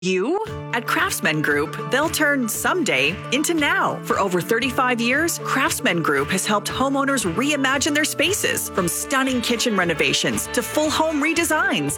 You? At Craftsman Group, they'll turn someday into now. For over 35 years, Craftsman Group has helped homeowners reimagine their spaces, from stunning kitchen renovations to full home redesigns.